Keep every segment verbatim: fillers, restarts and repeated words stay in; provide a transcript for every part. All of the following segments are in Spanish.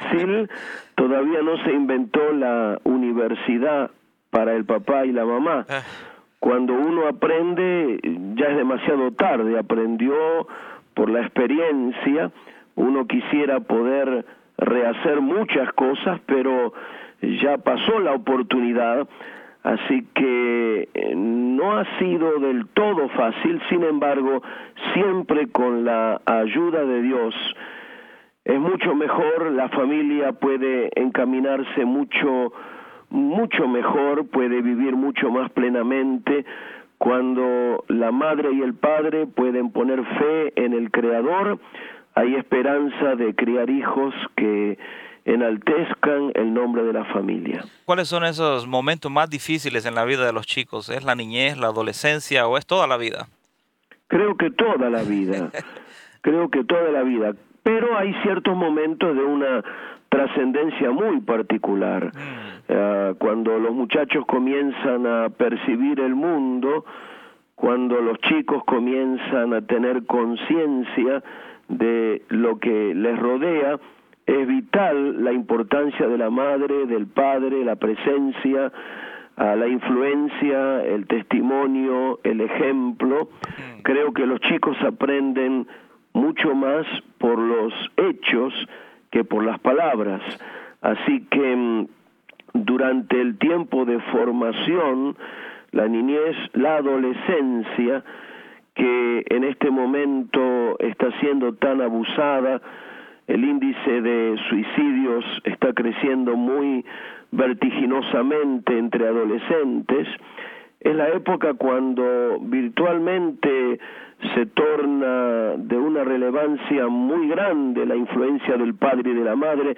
fácil, todavía no se inventó la universidad para el papá y la mamá. Cuando uno aprende, ya es demasiado tarde, aprendió por la experiencia, uno quisiera poder rehacer muchas cosas, pero ya pasó la oportunidad, así que no ha sido del todo fácil. Sin embargo, siempre con la ayuda de Dios es mucho mejor, la familia puede encaminarse mucho, mucho mejor, puede vivir mucho más plenamente cuando la madre y el padre pueden poner fe en el Creador. Hay esperanza de criar hijos que enaltezcan el nombre de la familia. ¿Cuáles son esos momentos más difíciles en la vida de los chicos? ¿Es la niñez, la adolescencia o es toda la vida? Creo que toda la vida, creo que toda la vida, pero hay ciertos momentos de una trascendencia muy particular. Mm. Uh, cuando los muchachos comienzan a percibir el mundo, cuando los chicos comienzan a tener conciencia de lo que les rodea, es vital la importancia de la madre, del padre, la presencia, uh, la influencia, el testimonio, el ejemplo. Mm. Creo que los chicos aprenden mucho más por los hechos que por las palabras. Así que durante el tiempo de formación, la niñez, la adolescencia, que en este momento está siendo tan abusada, el índice de suicidios está creciendo muy vertiginosamente entre adolescentes, es la época cuando virtualmente se torna de una relevancia muy grande la influencia del padre y de la madre,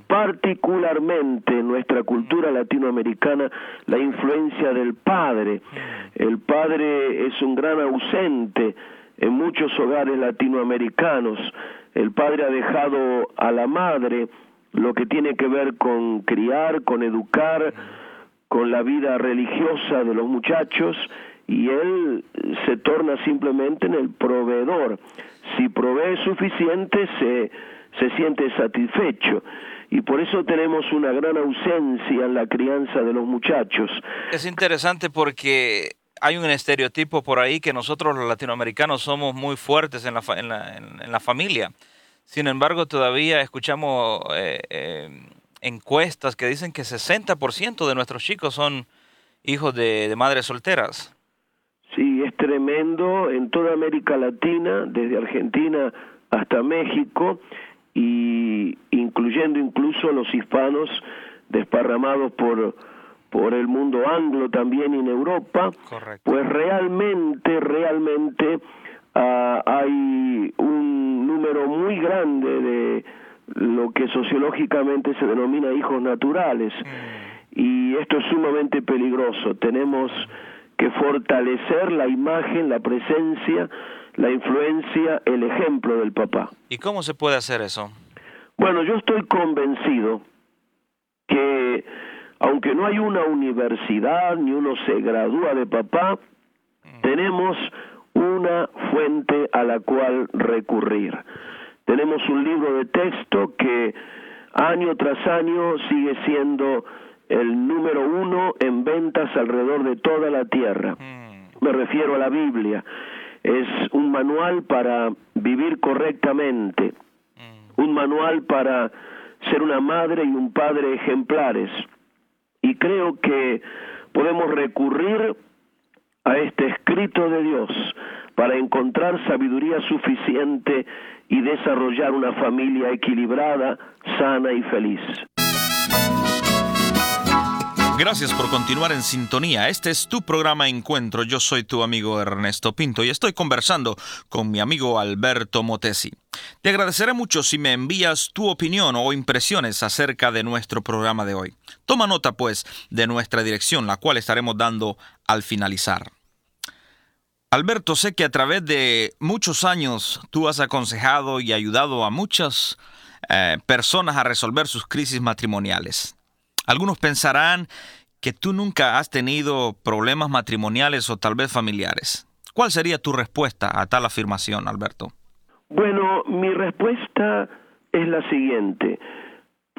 particularmente en nuestra cultura latinoamericana, la influencia del padre. El padre es un gran ausente en muchos hogares latinoamericanos. El padre ha dejado a la madre lo que tiene que ver con criar, con educar, con la vida religiosa de los muchachos, y él se torna simplemente en el proveedor. Si provee suficiente, se, se siente satisfecho. Y por eso tenemos una gran ausencia en la crianza de los muchachos. Es interesante porque hay un estereotipo por ahí que nosotros los latinoamericanos somos muy fuertes en la, fa- en la, en, en la familia. Sin embargo, todavía escuchamos eh, eh, encuestas que dicen que sesenta por ciento de nuestros chicos son hijos de, de madres solteras. Sí, es tremendo en toda América Latina, desde Argentina hasta México, y incluyendo incluso los hispanos desparramados por, por el mundo anglo también en Europa. Correcto. Pues realmente, realmente uh, hay un número muy grande de lo que sociológicamente se denomina hijos naturales, mm. y esto es sumamente peligroso. Tenemos que fortalecer la imagen, la presencia, la influencia, el ejemplo del papá. ¿Y cómo se puede hacer eso? Bueno, yo estoy convencido que aunque no hay una universidad ni uno se gradúa de papá, mm. tenemos una fuente a la cual recurrir. Tenemos un libro de texto que año tras año sigue siendo el número uno en ventas alrededor de toda la tierra. Mm. Me refiero a la Biblia. Es un manual para vivir correctamente, mm. un manual para ser una madre y un padre ejemplares. Y creo que podemos recurrir a este escrito de Dios para encontrar sabiduría suficiente y desarrollar una familia equilibrada, sana y feliz. Gracias por continuar en sintonía. Este es tu programa Encuentro. Yo soy tu amigo Ernesto Pinto y estoy conversando con mi amigo Alberto Motesi. Te agradeceré mucho si me envías tu opinión o impresiones acerca de nuestro programa de hoy. Toma nota, pues, de nuestra dirección, la cual estaremos dando al finalizar. Alberto, sé que a través de muchos años tú has aconsejado y ayudado a muchas eh, personas a resolver sus crisis matrimoniales. Algunos pensarán que tú nunca has tenido problemas matrimoniales o tal vez familiares. ¿Cuál sería tu respuesta a tal afirmación, Alberto? Bueno, mi respuesta es la siguiente.